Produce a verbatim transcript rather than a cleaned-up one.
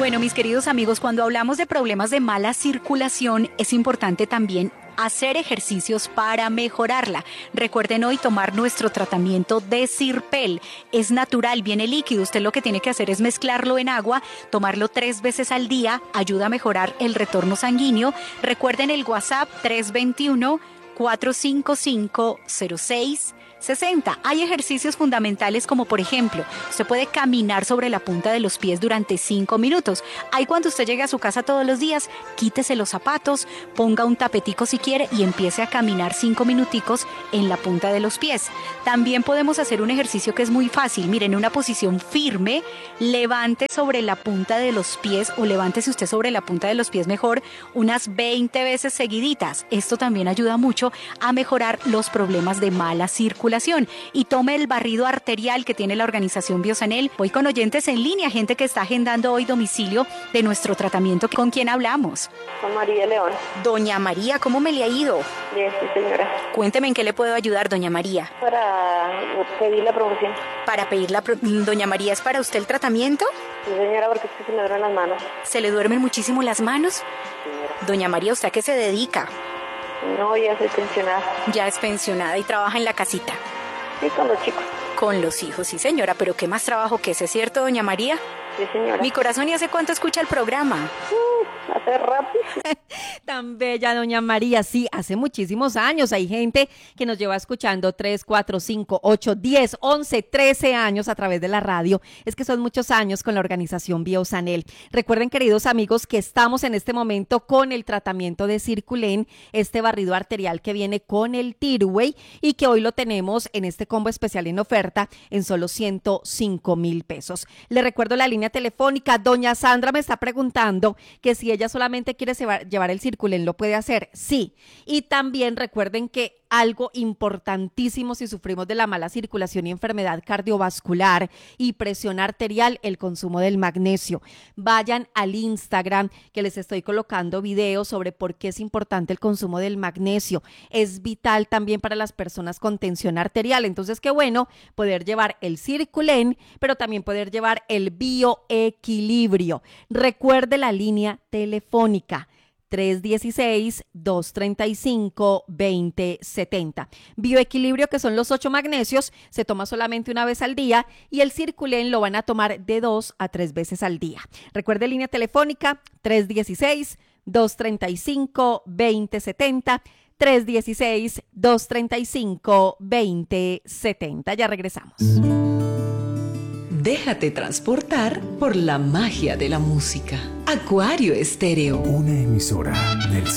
Bueno, mis queridos amigos, cuando hablamos de problemas de mala circulación, es importante también hacer ejercicios para mejorarla. Recuerden hoy tomar nuestro tratamiento de Sirpel. Es natural, viene líquido. Usted lo que tiene que hacer es mezclarlo en agua, tomarlo tres veces al día, ayuda a mejorar el retorno sanguíneo. Recuerden el WhatsApp tres dos uno, cuatro cinco cinco, cero seis sesenta. Hay ejercicios fundamentales como, por ejemplo, usted puede caminar sobre la punta de los pies durante cinco minutos. Ahí cuando usted llegue a su casa todos los días, quítese los zapatos, ponga un tapetico si quiere y empiece a caminar cinco minuticos en la punta de los pies. También podemos hacer un ejercicio que es muy fácil. Miren, en una posición firme, levante sobre la punta de los pies o levántese usted sobre la punta de los pies mejor unas veinte veces seguiditas. Esto también ayuda mucho a mejorar los problemas de mala circulación. Y tome el barrido arterial que tiene la organización Biosanel. Voy con oyentes en línea, gente que está agendando hoy domicilio de nuestro tratamiento. ¿Con quién hablamos? Con María León. Doña María, ¿cómo me le ha ido? Bien, sí, señora. Cuénteme en qué le puedo ayudar, doña María. Para pedir la promoción. Para pedir la pro- Doña María, ¿es para usted el tratamiento? Sí, señora, porque es que se me duelen las manos. ¿Se le duermen muchísimo las manos? Señora. Doña María, ¿usted a qué se dedica? No, ya soy pensionada. Ya es pensionada y trabaja en la casita. Sí, con los chicos. Con los hijos, sí señora, pero qué más trabajo que ese, ¿cierto, doña María? Sí, señora. Mi corazón, ¿y hace cuánto escucha el programa? Uh, hace rápido. Tan bella, doña María. Sí, hace muchísimos años. Hay gente que nos lleva escuchando tres, cuatro, cinco, ocho, diez, once, trece años a través de la radio. Es que son muchos años con la organización Biosanel. Recuerden, queridos amigos, que estamos en este momento con el tratamiento de Circulen, este barrido arterial que viene con el Tirway y que hoy lo tenemos en este combo especial en oferta en solo ciento cinco mil pesos. Le recuerdo la línea telefónica. Doña Sandra me está preguntando que si ella solamente quiere llevar, llevar el Circulen, ¿lo puede hacer? Sí. Y también recuerden que algo importantísimo si sufrimos de la mala circulación y enfermedad cardiovascular y presión arterial, el consumo del magnesio. Vayan al Instagram que les estoy colocando videos sobre por qué es importante el consumo del magnesio. Es vital también para las personas con tensión arterial. Entonces, qué bueno poder llevar el Circulen, pero también poder llevar el bioequilibrio. Recuerde la línea telefónica tres uno seis, dos tres cinco, dos cero siete cero. Bioequilibrio, que son los ocho magnesios, se toma solamente una vez al día y el Circulen lo van a tomar de dos a tres veces al día. Recuerde línea telefónica tres uno seis, dos tres cinco, dos cero siete cero, tres uno seis, dos tres cinco, dos cero siete cero. Ya regresamos. Déjate transportar por la magia de la música. Acuario Estéreo. Una emisora del